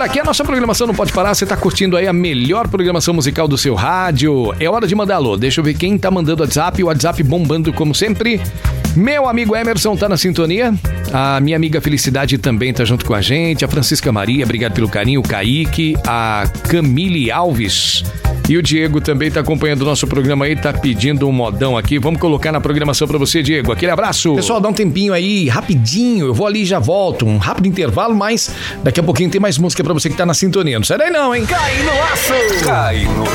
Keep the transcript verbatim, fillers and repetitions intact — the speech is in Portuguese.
por aqui, a nossa programação não pode parar. Você tá curtindo aí a melhor programação musical do seu rádio. É hora de mandar alô. Deixa eu ver quem tá mandando WhatsApp. O WhatsApp bombando como sempre. Meu amigo Emerson tá na sintonia. A minha amiga Felicidade também tá junto com a gente. A Francisca Maria, obrigado pelo carinho. O Kaique, a Camille Alves. E o Diego também tá acompanhando o nosso programa aí, tá pedindo um modão aqui. Vamos colocar na programação pra você, Diego. Aquele abraço. Pessoal, dá um tempinho aí, rapidinho. Eu vou ali e já volto. Um rápido intervalo, mas daqui a pouquinho tem mais música pra você que tá na sintonia. Não sai daí não, hein? Cai no aço! Cai no